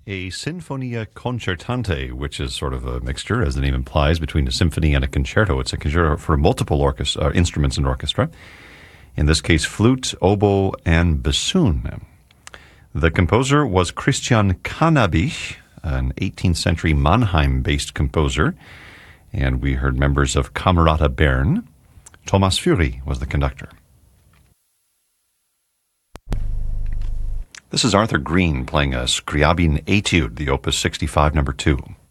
A Sinfonia Concertante, which is sort of a mixture, as the name implies, between a symphony and a concerto. It's a concerto for multiple instruments and orchestra. In this case, flute, oboe, and bassoon. The composer was Christian Cannabich, an 18th century Mannheim-based composer. And we heard members of Camerata Bern. Thomas Fury was the conductor. This is Arthur Green playing a Scriabin Etude, the Opus 65, number 2.